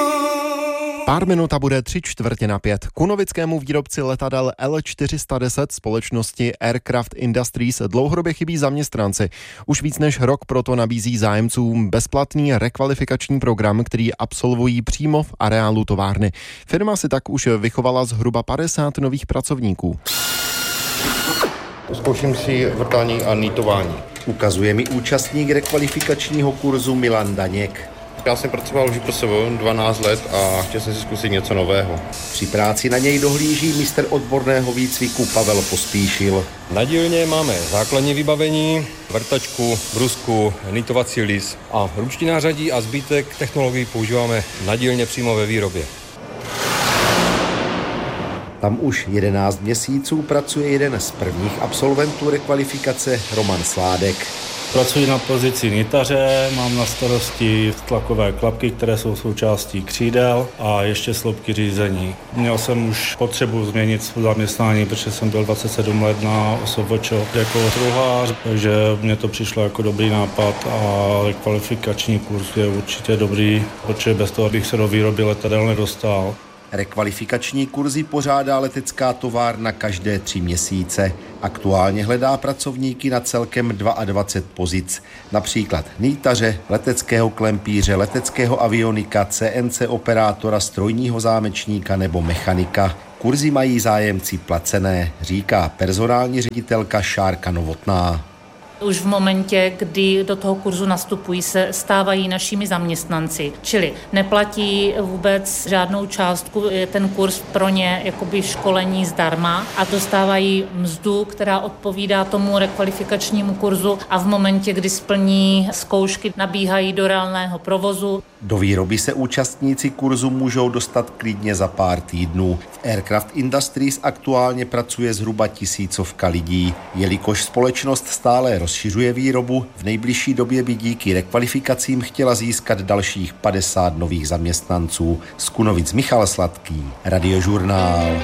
Pár minut a bude 3:45. Kunovickému výrobci letadel L410 společnosti Aircraft Industries dlouhodobě chybí zaměstnanci. Už víc než rok proto nabízí zájemcům bezplatný rekvalifikační program, který absolvují přímo v areálu továrny. Firma si tak už vychovala zhruba 50 nových pracovníků. Zkouším si vrtání a nýtování. Ukazuje mi účastník rekvalifikačního kurzu Milan Daněk. Já jsem pracoval už pro sebou 12 let a chtěl jsem si zkusit něco nového. Při práci na něj dohlíží mistr odborného výcviku Pavel Pospíšil. Na dílně máme základní vybavení, vrtačku, brusku, nýtovací lis a ruční nářadí a zbytek technologií používáme na dílně přímo ve výrobě. Tam už 11 měsíců pracuje jeden z prvních absolventů rekvalifikace, Roman Sládek. Pracuji na pozici nitaře, mám na starosti tlakové klapky, které jsou součástí křídel a ještě sloupky řízení. Měl jsem už potřebu změnit svůj zaměstnání, protože jsem byl 27 let na OSVČ jako truhlář, takže mně to přišlo jako dobrý nápad a rekvalifikační kurz je určitě dobrý, protože bez toho bych se do výroby letadel nedostal. Rekvalifikační kurzy pořádá letecká továrna každé 3 měsíce. Aktuálně hledá pracovníky na celkem 22 pozic. Například nýtaře, leteckého klempíře, leteckého avionika, CNC operátora, strojního zámečníka nebo mechanika. Kurzy mají zájemci placené, říká personální ředitelka Šárka Novotná. Už v momentě, kdy do toho kurzu nastupují, se stávají našimi zaměstnanci. Čili neplatí vůbec žádnou částku, je ten kurz pro ně jakoby školení zdarma a dostávají mzdu, která odpovídá tomu rekvalifikačnímu kurzu a v momentě, kdy splní zkoušky, nabíhají do reálného provozu. Do výroby se účastníci kurzu můžou dostat klidně za pár týdnů. V Aircraft Industries aktuálně pracuje zhruba 1000 lidí. Jelikož společnost stále rozšiřuje výrobu, v nejbližší době by díky rekvalifikacím chtěla získat dalších 50 nových zaměstnanců. Z Kunovic Michal Sladký, Radiožurnál.